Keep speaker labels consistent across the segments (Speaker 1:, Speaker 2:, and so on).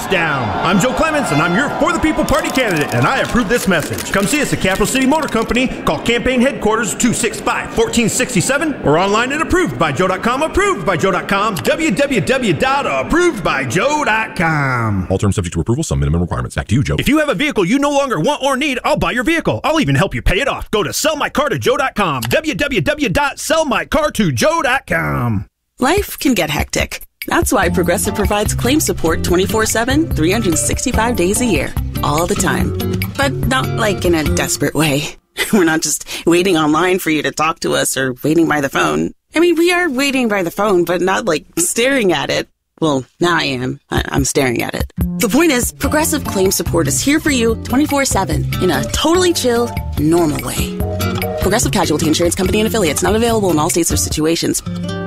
Speaker 1: down. I'm Joe Clements, and I'm your For the People Party candidate, and I approve this message. Come see us at Capital City Motor Company. Call campaign headquarters 265-1467 or online at approvedbyjoe.com. Approvedbyjoe.com. www.approvedbyjoe.com.
Speaker 2: All terms subject to approval. Some minimum requirements. Back to you, Joe.
Speaker 1: If you have a vehicle you no longer want or need, I'll buy your vehicle. I'll even help you pay it off. Go to sellmycartojoe.com. www.sellmycartojoe.com.
Speaker 3: Life can get hectic. That's why Progressive provides claim support 24/7, 365 days a year, all the time. But not like in a desperate way. We're not just waiting online for you to talk to us or waiting by the phone. I mean, we are waiting by the phone, but not like staring at it. Well, now I am. I'm staring at it. The point is, Progressive Claim Support is here for you 24/7 in a totally chill, normal way. Progressive Casualty Insurance Company and affiliates, not available in all states or situations.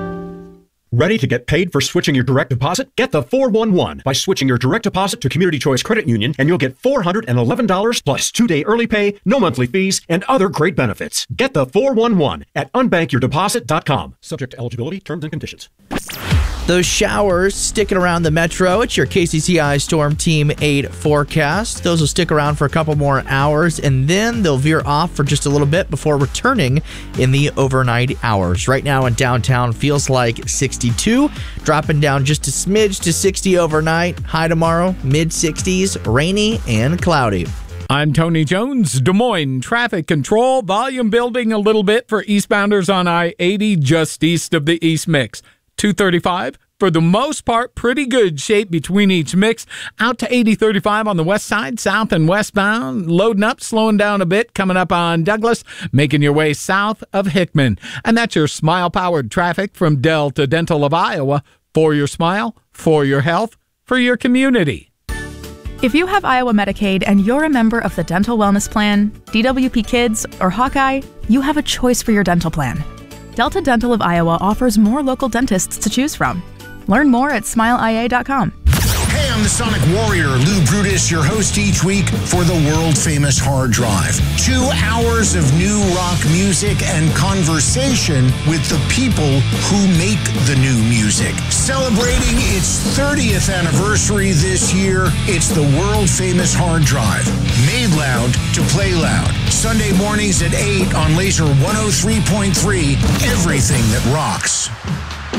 Speaker 4: Ready to get paid for switching your direct deposit? Get the 411 by switching your direct deposit to Community Choice Credit Union, and you'll get $411 plus 2-day early pay, no monthly fees, and other great benefits. Get the 411 at unbankyourdeposit.com. Subject to eligibility, terms and conditions.
Speaker 5: Those showers sticking around the metro. It's your KCCI Storm Team 8 forecast. Those will stick around for a couple more hours, and then they'll veer off for just a little bit before returning in the overnight hours. Right now in downtown, feels like 62, dropping down just a smidge to 60 overnight. High tomorrow, mid-60s, rainy and cloudy.
Speaker 6: I'm Tony Jones. Des Moines traffic control. Volume building a little bit for eastbounders on I-80 just east of the East Mix. 235, for the most part, pretty good shape between each mix. Out to 8035 on the west side, south and westbound. Loading up, slowing down a bit, coming up on Douglas, making your way south of Hickman. And that's your smile-powered traffic from Delta Dental of Iowa. For your smile, for your health, for your community.
Speaker 7: If you have Iowa Medicaid and you're a member of the Dental Wellness Plan, DWP Kids, or Hawkeye, you have a choice for your dental plan. Delta Dental of Iowa offers more local dentists to choose from. Learn more at smileia.com.
Speaker 8: Hey, I'm the Sonic Warrior, Lou Brutus, your host each week for the world-famous Hard Drive. 2 hours of new rock music and conversation with the people who make the new music. Celebrating its 30th anniversary this year, it's the world-famous Hard Drive. Made loud to play loud. Sunday mornings at 8 on Laser 103.3, everything that rocks.